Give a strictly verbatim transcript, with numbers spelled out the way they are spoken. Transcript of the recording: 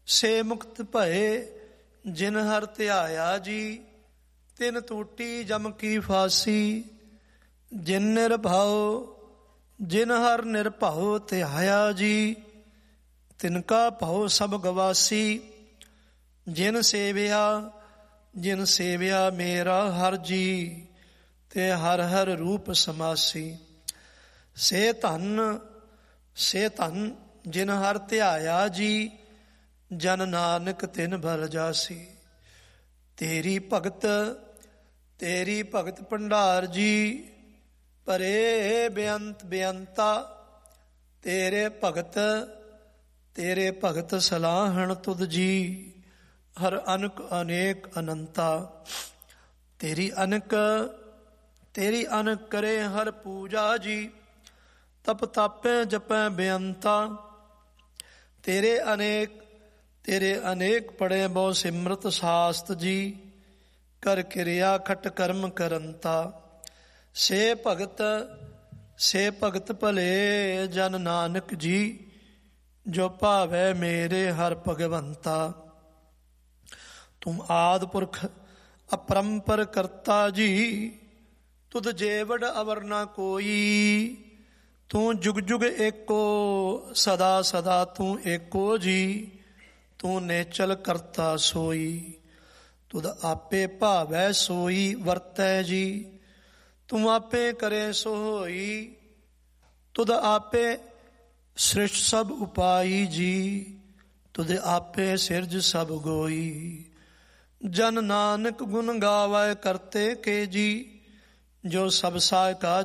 ਸੇ ਮੁਕਤ ਭਏ ਜਿਨ ਹਰ ਧਿਆਇਆ ਜੀ। ਤਿਨ ਟੂਟੀ ਜਮ ਕੀ ਫਾਸੀ ਜਿਨ ਨਿਰਭਉ ਜਿਨ ਹਰ ਨਿਰਭਉ ਧਿਆਇਆ ਜੀ। ਤਿਨ ਕਾ ਭਉ ਸਭ ਗਵਾਸੀ ਜਿਨ ਸੇਵਿਆ ਜਿਨ ਸੇਵਿਆ ਮੇਰਾ ਹਰ ਜੀ। ਤੇ ਹਰ ਹਰ ਰੂਪ ਸਮਾਸੀ। ਸੇ ਧਨ ਸੇ ਧਨ ਜਿਨ ਹਰ ਧਿਆਇਆ ਜੀ। ਜਨ ਨਾਨਕ ਤਿਨ ਭਲ ਜਾਸੀ। ਤੇਰੀ ਭਗਤ ਤੇਰੀ ਭਗਤ ਭੰਡਾਰ ਜੀ। ਭਰੇ ਬੇਅੰਤ ਬੇਅੰਤਾ ਤੇਰੇ ਭਗਤ ਤੇਰੇ ਭਗਤ ਸਲਾਹਣ ਤੁਧ ਜੀ। ਹਰ ਅਨਕ ਅਨੇਕ ਅਨੰਤਾ। ਤੇਰੀ ਅਨਕ ਤੇਰੀ ਅਨਕ ਕਰੇ ਹਰ ਪੂਜਾ ਜੀ। ਤਪ ਤਾਪੈ ਜਪੈ ਬੇਅੰਤਾ। ਤੇਰੇ ਅਨੇਕ ਤੇਰੇ ਅਨੇਕ ਪੜੇ ਬਹੁ ਸਿਮਰਤ ਸਾਸਤ ਜੀ। ਕਰ ਕਿਰਿਆ ਖਟ ਕਰਮ ਕਰੰਤਾ। ਸੇ ਭਗਤ ਸੇ ਭਗਤ ਭਲੇ ਜਨ ਨਾਨਕ ਜੀ। ਜੋ ਭਾਵੈ ਮੇਰੇ ਹਰ ਭਗਵੰਤਾ। ਤੁਮ ਆਦ ਪੁਰਖ ਅਪਰੰਪਰ ਕਰਤਾ ਜੀ। ਤੁਧ ਜੇਵੜ ਅਵਰ ਨਾ ਕੋਈ। ਤੂੰ ਜੁਗ ਜੁਗ ਏਕੋ ਸਦਾ ਸਦਾ ਤੂੰ ਏਕੋ ਜੀ। ਤੂੰ ਨੇਚਲ ਕਰਤਾ ਸੋਈ। ਤੁਧ ਆਪੇ ਭਾਵੈ ਸੋਈ ਵਰਤੈ ਜੀ। ਤੂੰ ਆਪੇ ਕਰੇ ਸੋ ਹੋਈ। ਤੁਧ ਆਪੇ ਸ੍ਰਿਸ਼ਟ ਸਭ ਉਪਾਈ ਜੀ। ਤੁਧ ਆਪੇ ਸਿਰਜ ਸਭ ਗੋਈ। ਜਨ ਨਾਨਕ ਗੁਣ ਗਾਵੈ ਕਰਤੇ ਕੇ ਜੀ। ਜੋ ਸਭ ਸਾਇ ਕਾ